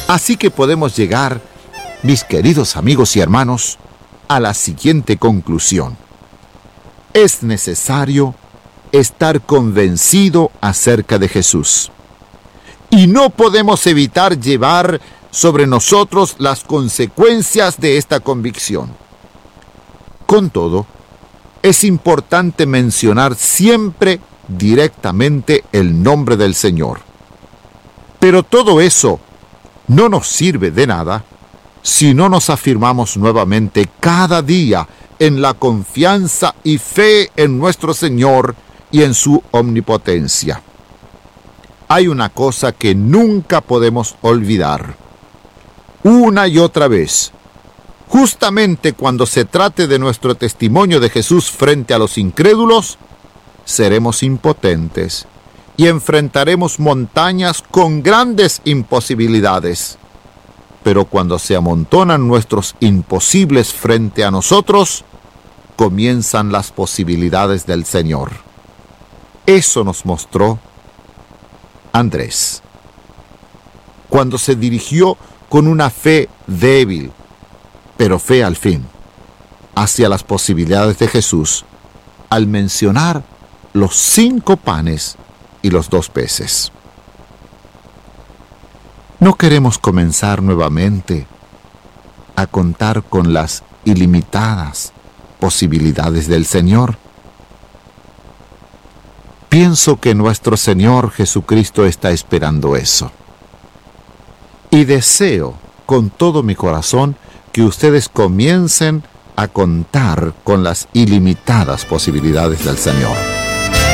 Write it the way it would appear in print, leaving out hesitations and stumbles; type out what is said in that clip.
Así que podemos llegar, mis queridos amigos y hermanos, a la siguiente conclusión. Es necesario estar convencido acerca de Jesús. Y no podemos evitar llevar sobre nosotros las consecuencias de esta convicción. Con todo, es importante mencionar siempre directamente el nombre del Señor. Pero todo eso no nos sirve de nada si no nos afirmamos nuevamente cada día en la confianza y fe en nuestro Señor y en su omnipotencia. Hay una cosa que nunca podemos olvidar. Una y otra vez, justamente cuando se trate de nuestro testimonio de Jesús frente a los incrédulos, seremos impotentes y enfrentaremos montañas con grandes imposibilidades. Pero cuando se amontonan nuestros imposibles frente a nosotros, comienzan las posibilidades del Señor. Eso nos mostró Andrés, cuando se dirigió con una fe débil, pero fe al fin, hacia las posibilidades de Jesús, al mencionar los 5 panes y los 2 peces. ¿No queremos comenzar nuevamente a contar con las ilimitadas posibilidades del Señor? Pienso que nuestro Señor Jesucristo está esperando eso. Y deseo con todo mi corazón que ustedes comiencen a contar con las ilimitadas posibilidades del Señor.